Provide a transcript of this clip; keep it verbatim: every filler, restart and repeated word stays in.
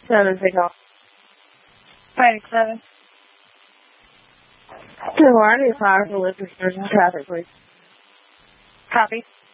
seven signal. Fighting seven. Two more, I need fire for listeners and traffic, please. Copy.